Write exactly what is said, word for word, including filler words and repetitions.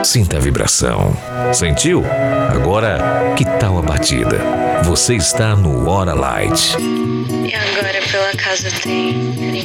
Sinta a vibração. Sentiu? Agora, que tal a batida? Você está no Hora Light. E agora pela casa tem